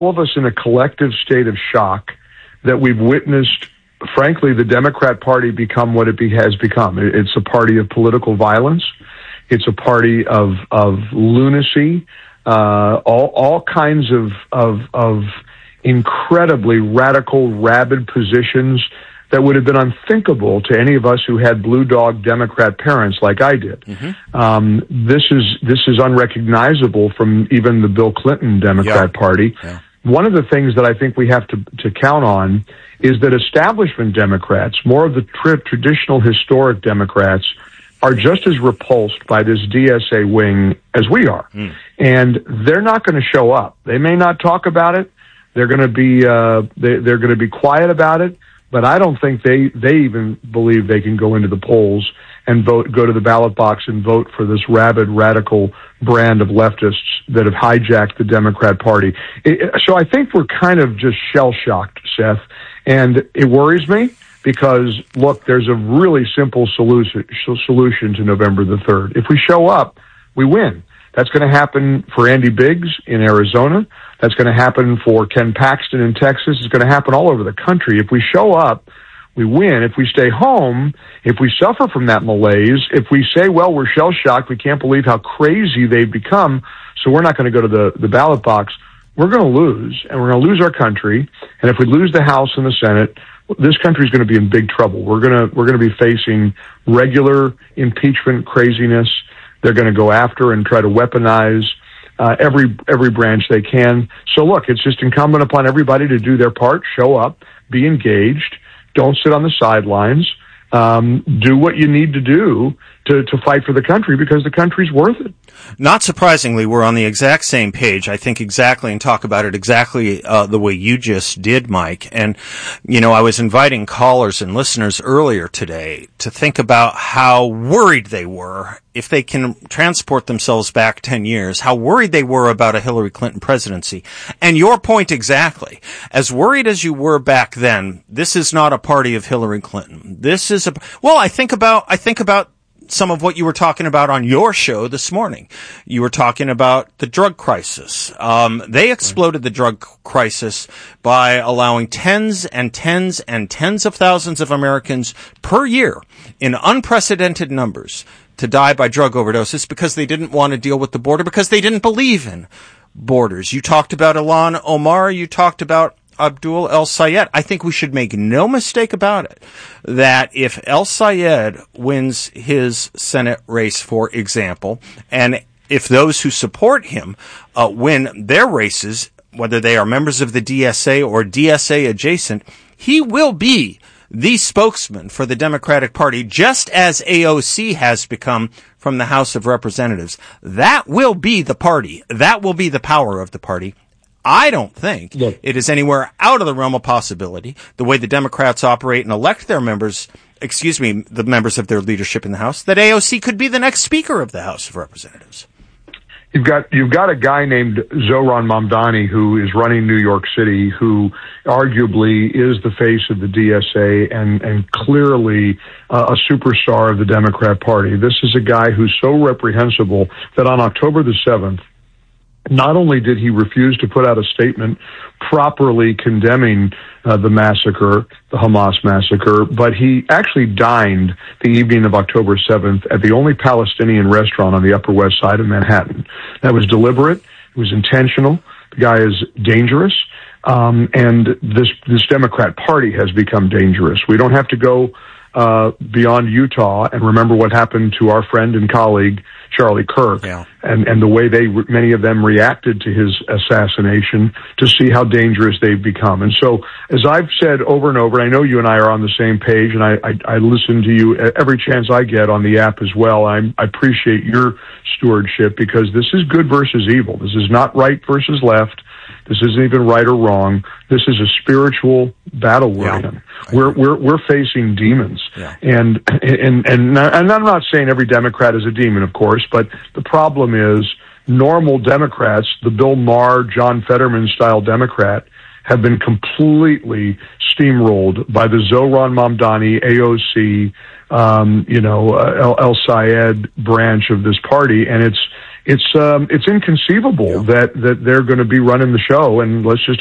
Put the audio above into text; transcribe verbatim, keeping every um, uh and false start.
of us in a collective state of shock that we've witnessed, frankly, the Democrat Party become what it be, has become. It's a party of political violence. It's a party of of lunacy, uh, all all kinds of of of incredibly radical, rabid positions that would have been unthinkable to any of us who had blue dog Democrat parents like I did. Mm-hmm. Um, this is this is unrecognizable from even the Bill Clinton Democrat yeah. Party. Yeah. One of the things that I think we have to to count on is that establishment Democrats, more of the tri- traditional historic Democrats, are just as repulsed by this D S A wing as we are. Mm. And they're not going to show up. They may not talk about it. They're going to be, uh, they, they're going to be quiet about it. But I don't think they, they even believe they can go into the polls and vote, go to the ballot box and vote for this rabid, radical brand of leftists that have hijacked the Democrat Party. It, so I think we're kind of just shell-shocked, Seth. And it worries me. Because, look, there's a really simple solution solution to November the third. If we show up, we win. That's going to happen for Andy Biggs in Arizona. That's going to happen for Ken Paxton in Texas. It's going to happen all over the country. If we show up, we win. If we stay home, if we suffer from that malaise, if we say, well, we're shell-shocked, we can't believe how crazy they've become, so we're not going to go to the, the ballot box, we're going to lose, and we're going to lose our country. And if we lose the House and the Senate, this country is going to be in big trouble. We're going to we're going to be facing regular impeachment craziness. They're going to go after and try to weaponize uh, every every branch they can. So look, it's just incumbent upon everybody to do their part, show up, be engaged, don't sit on the sidelines, um, do what you need to do to to fight for the country because the country's worth it. Not surprisingly, we're on the exact same page, I think, exactly, and talk about it exactly uh, the way you just did, Mike. And, you know, I was inviting callers and listeners earlier today to think about how worried they were, if they can transport themselves back ten years, how worried they were about a Hillary Clinton presidency. And your point exactly. As worried as you were back then, this is not a party of Hillary Clinton. This is a, well, I think about, I think about some of what you were talking about on your show this morning. You were talking about the drug crisis. Um, they exploded the drug crisis by allowing tens and tens and tens of thousands of Americans per year in unprecedented numbers to die by drug overdoses because they didn't want to deal with the border, because they didn't believe in borders. You talked about Ilhan Omar. You talked about Abdul El-Sayed. I think we should make no mistake about it that if El-Sayed wins his Senate race, for example, and if those who support him uh, win their races, whether they are members of the D S A or D S A adjacent, he will be the spokesman for the Democratic Party, just as A O C has become from the House of Representatives. That will be the party. That will be the power of the party. I don't think Look. it is anywhere out of the realm of possibility, the way the Democrats operate and elect their members, excuse me, the members of their leadership in the House, that A O C could be the next Speaker of the House of Representatives. You've got you've got a guy named Zohran Mamdani who is running New York City, who arguably is the face of the D S A and and clearly uh, a superstar of the Democrat Party. This is a guy who's so reprehensible that on October the seventh, not only did he refuse to put out a statement properly condemning uh, the massacre, the Hamas massacre, but he actually dined the evening of October seventh at the only Palestinian restaurant on the Upper West Side of Manhattan. That was deliberate. It was intentional. The guy is dangerous. Um, and this, this Democrat Party has become dangerous. We don't have to go uh, beyond Utah and remember what happened to our friend and colleague, Charlie Kirk, yeah. and, and the way they, many of them reacted to his assassination to see how dangerous they've become. And so, as I've said over and over, and I know you and I are on the same page, and I, I, I listen to you every chance I get on the app as well. I, I appreciate your stewardship because this is good versus evil. This is not right versus left. This isn't even right or wrong. This is a spiritual battle we're yeah. in. We're we're we're facing demons, yeah. and and and and I'm not saying every Democrat is a demon, of course, but the problem is normal Democrats, the Bill Maher, John Fetterman style Democrat, have been completely steamrolled by the Zohran Mamdani, A O C, um, you know, uh, El-Sayed branch of this party, and it's it's um, it's inconceivable yeah. that that they're going to be running the show. And let's just